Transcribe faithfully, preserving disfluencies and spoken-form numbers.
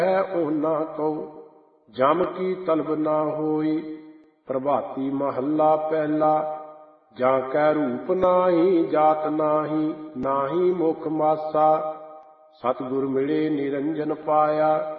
ਉਹਨਾਂ ਕਉ ਜਮ ਕੀ ਤਲਬ ਨਾ ਹੋਈ। ਪ੍ਰਭਾਤੀ ਮਹੱਲਾ ਪਹਿਲਾ। ਜਾਂ ਕੈ ਰੂਪ ਨਾਹੀ ਜਾਤ ਨਾਹੀ, ਨਾਹੀ ਮੁਖ ਮਾਸਾ। ਸਤਿਗੁਰ ਮਿਲੇ ਨਿਰੰਜਨ ਪਾਇਆ।